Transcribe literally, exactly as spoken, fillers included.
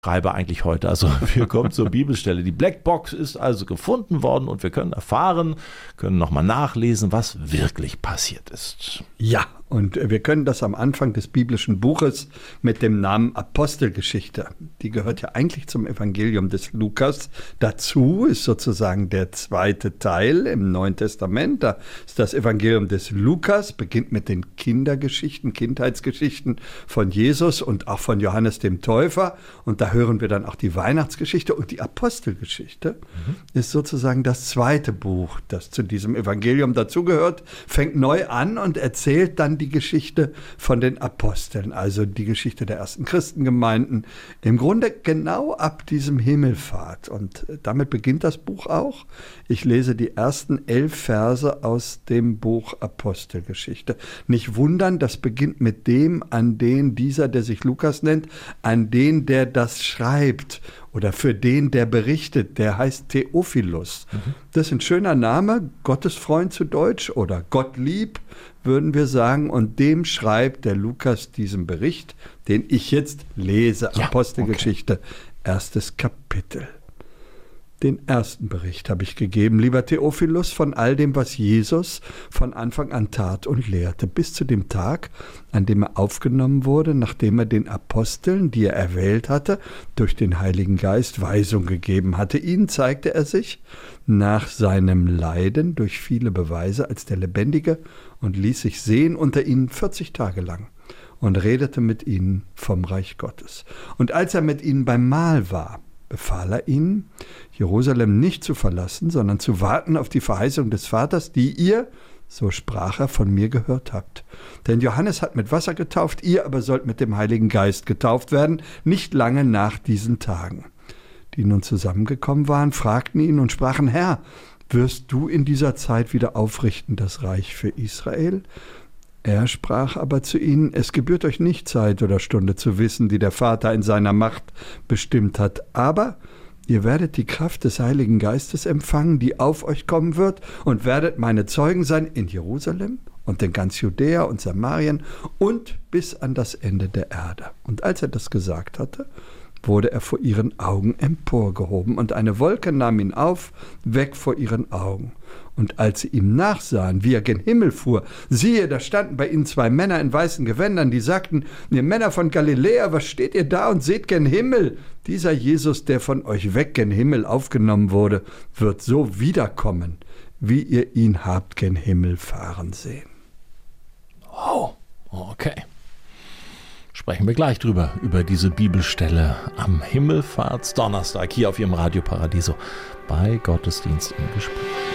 schreibe eigentlich heute. Also wir kommen zur Bibelstelle. Die Blackbox ist also gefunden worden und wir können erfahren, können nochmal nachlesen, was wirklich passiert ist. Ja, und wir können das am Anfang des biblischen Buches mit dem Namen Apostelgeschichte. Die gehört ja eigentlich zum Evangelium des Lukas. Dazu ist sozusagen der zweite Teil im Neuen Testament. Da ist das Evangelium des Lukas, beginnt mit den Kindergeschichten, Kindheitsgeschichten von Jesus und auch von Johannes dem Täufer. Und da hören wir dann auch die Weihnachtsgeschichte. Und die Apostelgeschichte mhm. ist sozusagen das zweite Buch, das zu diesem Evangelium dazugehört, fängt neu an und erzählt dann die Geschichte von den Aposteln, also die Geschichte der ersten Christengemeinden, im Grunde genau ab diesem Himmelfahrt. Und damit beginnt das Buch auch. Ich lese die ersten elf Verse aus dem Buch Apostelgeschichte. Nicht wundern, das beginnt mit dem, an den dieser, der sich Lukas nennt, an den, der das schreibt oder für den, der berichtet, der heißt Theophilus. Mhm. Das ist ein schöner Name, Gottesfreund zu Deutsch oder Gottlieb, würden wir sagen. Und dem schreibt der Lukas diesen Bericht, den ich jetzt lese. Ja, Apostelgeschichte, okay. Erstes Kapitel. Den ersten Bericht habe ich gegeben, lieber Theophilus, von all dem, was Jesus von Anfang an tat und lehrte, bis zu dem Tag, an dem er aufgenommen wurde, nachdem er den Aposteln, die er erwählt hatte, durch den Heiligen Geist Weisung gegeben hatte. Ihnen zeigte er sich nach seinem Leiden durch viele Beweise als der Lebendige und ließ sich sehen unter ihnen vierzig Tage lang und redete mit ihnen vom Reich Gottes. Und als er mit ihnen beim Mahl war, befahl er ihnen, Jerusalem nicht zu verlassen, sondern zu warten auf die Verheißung des Vaters, die ihr, so sprach er, von mir gehört habt. Denn Johannes hat mit Wasser getauft, ihr aber sollt mit dem Heiligen Geist getauft werden, nicht lange nach diesen Tagen. Die nun zusammengekommen waren, fragten ihn und sprachen, Herr, wirst du in dieser Zeit wieder aufrichten das Reich für Israel? Er sprach aber zu ihnen, es gebührt euch nicht Zeit oder Stunde zu wissen, die der Vater in seiner Macht bestimmt hat, aber ihr werdet die Kraft des Heiligen Geistes empfangen, die auf euch kommen wird, und werdet meine Zeugen sein in Jerusalem und in ganz Judäa und Samarien und bis an das Ende der Erde. Und als er das gesagt hatte, wurde er vor ihren Augen emporgehoben, und eine Wolke nahm ihn auf, weg vor ihren Augen. Und als sie ihm nachsahen, wie er gen Himmel fuhr, siehe, da standen bei ihnen zwei Männer in weißen Gewändern, die sagten, ihr Männer von Galiläa, was steht ihr da und seht gen Himmel? Dieser Jesus, der von euch weg gen Himmel aufgenommen wurde, wird so wiederkommen, wie ihr ihn habt gen Himmel fahren sehen. Oh, okay. Sprechen wir gleich drüber, über diese Bibelstelle am Himmelfahrtsdonnerstag hier auf Ihrem Radio Paradiso bei Gottesdienst im Gespräch.